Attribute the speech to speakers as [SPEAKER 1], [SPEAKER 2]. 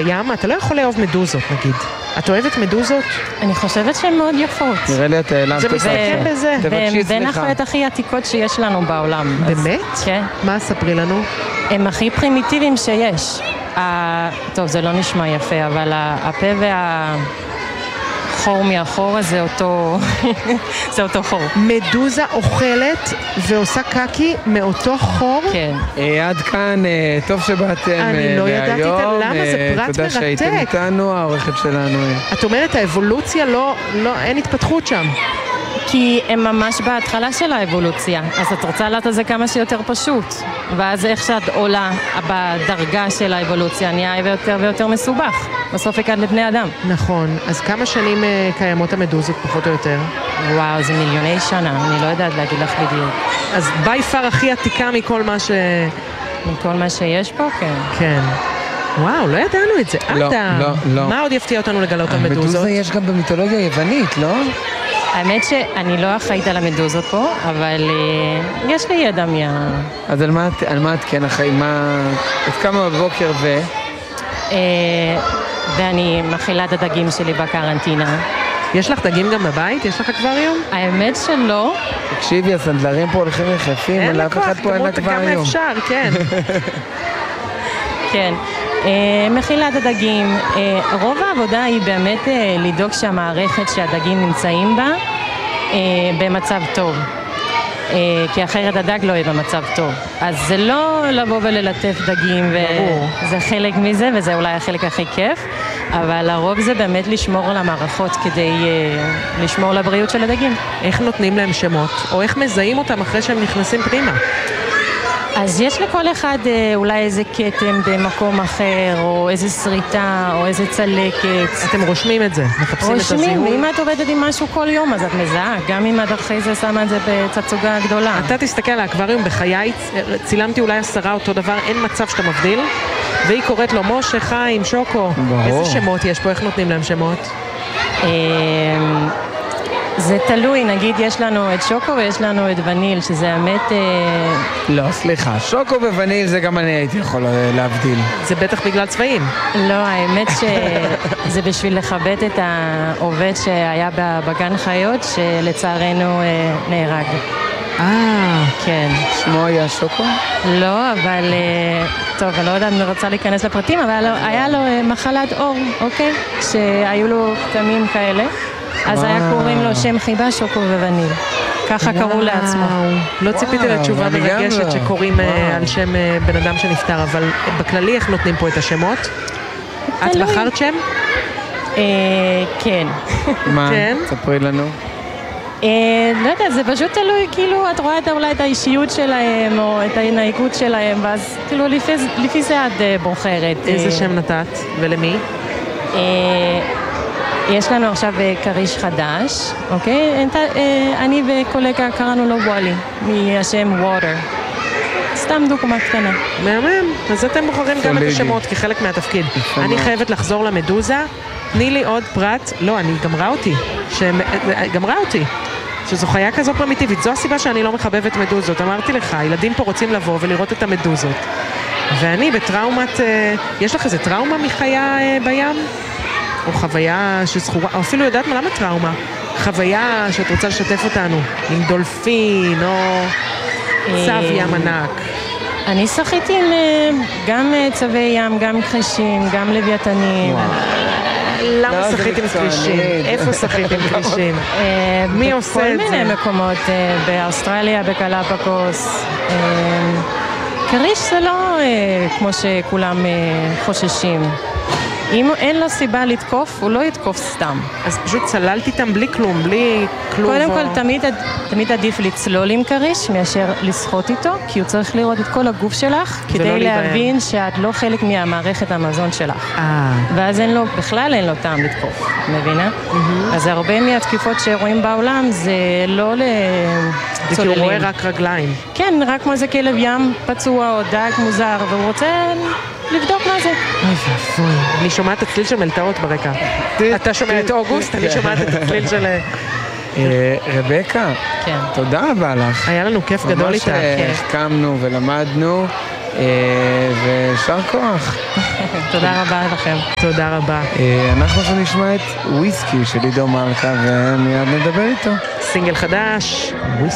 [SPEAKER 1] בים, אתה לא יכול לאהוב מדוזות, נגיד. את אוהבת מדוזות?
[SPEAKER 2] אני חושבת שהן מאוד יפות.
[SPEAKER 3] נראה לי את העלמת
[SPEAKER 1] זה מסתכל בזה.
[SPEAKER 2] והן בין החיות הכי עתיקות שיש לנו בעולם.
[SPEAKER 1] באמת?
[SPEAKER 2] כן.
[SPEAKER 1] מה, ספרי לנו?
[SPEAKER 2] הם הכי פרימיטיביים שיש. טוב, זה לא נשמע יפה, אבל הפה והחור מאחורה זה זה אותו חור.
[SPEAKER 1] מדוזה אוכלת ועושה קקי מאותו חור?
[SPEAKER 2] כן.
[SPEAKER 3] עד כאן, טוב שבאתם להיום.
[SPEAKER 1] אני לא ידעתי למה, זה פרט
[SPEAKER 3] תודה
[SPEAKER 1] מרתק.
[SPEAKER 3] שהייתם איתנו, העורכת שלנו.
[SPEAKER 1] את אומרת, האבולוציה אין התפתחות שם.
[SPEAKER 2] כי הם ממש בהתחלה של האבולוציה, אז את רוצה לדעת את זה כמה שיותר פשוט. ואז איך שאת עולה בדרגה של האבולוציה, נהיה יותר ויותר מסובך. בסוף הגעת לבני אדם.
[SPEAKER 1] נכון. אז כמה שנים קיימות המדוזות, פחות או יותר?
[SPEAKER 2] וואו, זה מיליוני שנה, אני לא יודעת להגיד לך בדיוק.
[SPEAKER 1] אז בי פאר הכי עתיקה מכל מה
[SPEAKER 2] מכל מה שיש פה, כן.
[SPEAKER 1] כן. וואו, לא ידענו את זה.
[SPEAKER 3] לא.
[SPEAKER 1] מה עוד יפתיע אותנו לגלות על מדוזות?
[SPEAKER 3] המדוזה יש גם במיתולוגיה היוונית, לא?
[SPEAKER 2] האמת שאני לא אחראית על המדוזות פה, אבל יש לי ידע
[SPEAKER 3] אז על מה את כן אחראית? את כמה בבוקר
[SPEAKER 2] ואני מכילה את הדגים שלי בקרנטינה.
[SPEAKER 1] יש לך דגים גם בבית? יש לך אקווריום?
[SPEAKER 2] האמת שלא.
[SPEAKER 3] תקשיבי, הסנדלרים פה הולכים יחפים,
[SPEAKER 1] אין
[SPEAKER 3] לאף אחד פה אין
[SPEAKER 1] כמות כמה
[SPEAKER 3] אקווריום.
[SPEAKER 1] אפשר, כן.
[SPEAKER 2] כן. מכילה את הדגים. רוב העבודה היא באמת לדאוג שהמערכת שהדגים נמצאים בה במצב טוב. כי אחרת הדג לא יהיה במצב טוב. אז זה לא לבוא וללטף דגים, וזה חלק מזה, וזה אולי החלק הכי כיף, אבל לרוב זה באמת לשמור על המערכות כדי לשמור על הבריאות של הדגים.
[SPEAKER 1] איך נותנים להם שמות? או איך מזהים אותם אחרי שהם נכנסים פנימה?
[SPEAKER 2] אז יש לכל אחד אולי איזה כתם במקום אחר, או איזה שריטה, או איזה צלקת.
[SPEAKER 1] אתם רושמים את זה, מחפשים את הזיהוי.
[SPEAKER 2] רושמים, ואם את עובדת עם משהו כל יום, אז את מזהה, גם אם את אחרי זה שמה את זה בצצוגה גדולה.
[SPEAKER 1] אתה תסתכל על האקווריום בחיי, צילמתי אולי 10 אותו דבר, אין מצב שאתה מבדיל, והיא קוראת לו משה, חיים, שוקו. איזה שמות יש פה, איך נותנים להם שמות?
[SPEAKER 2] זה תלוי, נגיד יש לנו את שוקו ויש לנו את וניל, שזה האמת...
[SPEAKER 3] לא, סליחה, שוקו ווניל זה גם אני הייתי יכול להבדיל.
[SPEAKER 1] זה בטח בגלל צבעים.
[SPEAKER 2] לא, האמת שזה בשביל לכבד את העובד שהיה בגן חיות, שלצערנו נהרג. כן.
[SPEAKER 3] שמו היה שוקו?
[SPEAKER 2] לא, אבל... טוב, אני לא יודעת, אני רוצה להיכנס לפרטים, אבל היה לו מחלת אור, אוקיי? שהיו לו כתמים כאלה. אז היה קוראים לו שם חיבה, שוקו ווניל. ככה קראו לעצמו.
[SPEAKER 1] לא ציפיתי לתשובה מרגשת שקוראים על שם בן אדם שנפטר, אבל בכללי איך נותנים פה את השמות? את בחרת שם?
[SPEAKER 2] כן.
[SPEAKER 3] מה? תספרי לנו.
[SPEAKER 2] לא יודע, זה פשוט תלוי, כאילו, את רואה אולי את האישיות שלהם, או את ההנהגות שלהם, ואז כאילו לפי זה את בוחרת.
[SPEAKER 1] איזה שם נתת? ולמי?
[SPEAKER 2] יש לנו עכשיו קריש חדש, אוקיי? אני וקולגה קראנו לו וולי, מהשם ווטר. סתם דוגמה קטנה.
[SPEAKER 1] מהמם, אז אתם בוחרים גם את השמות כחלק מהתפקיד. אני חייבת לחזור למדוזה, תני לי עוד פרט, לא, אני גמרה אותי, שזו חיה כזו פרימיטיבית, זו הסיבה שאני לא מחבבת מדוזות, אמרתי לך, ילדים פה רוצים לבוא ולראות את המדוזות. ואני בטראומת, יש לך איזה טראומה מחיה בים? או חוויה שזכורה, או אפילו יודעת מה, למה טראומה? חוויה שאת רוצה לשתף אותנו, עם דולפין או צב ים ענק.
[SPEAKER 2] אני שחיתי עם גם צבי ים, גם קרישים, גם לוויתנים.
[SPEAKER 1] למה שחית עם קרישים? איפה שחית עם קרישים? מי עושה את זה?
[SPEAKER 2] כל מיני מקומות, באוסטרליה, בקלאפגוס. קריש זה לא כמו שכולם חוששים. אם אין לו סיבה לתקוף, הוא לא יתקוף סתם.
[SPEAKER 1] אז פשוט צללת איתם בלי כלום, בלי כלום.
[SPEAKER 2] קודם כל, תמיד עדיף לצלול עם קריש מאשר לשחות איתו, כי הוא צריך לראות את כל הגוף שלך, כדי להבין שאת לא חלק מהמערכת המזון שלך. ואז בכלל אין לו טעם לתקוף, מבינה? אז הרבה מהתקיפות שרואים בעולם זה לא לצוללים.
[SPEAKER 1] זה כי הוא רואה רק רגליים.
[SPEAKER 2] כן, רק כמו איזה כלב ים פצוע או דג מוזר, והוא רוצה לבדוק מה זה.
[SPEAKER 1] אוי ואפוי. אני שומעת את הצליל של מלטאות ברקע. אתה שומע את אוגוסט, אני שומעת את הצליל של...
[SPEAKER 3] רבקה, תודה רבה לך.
[SPEAKER 1] היה לנו כיף גדול איתה.
[SPEAKER 3] ממש החכמנו ולמדנו. ושר כוח.
[SPEAKER 2] תודה רבה לכם.
[SPEAKER 1] תודה רבה.
[SPEAKER 3] אנחנו עכשיו נשמע את וויסקי של עידו מלכה, ומיד נדבר איתו.
[SPEAKER 1] סינגל חדש.
[SPEAKER 3] וויסקי.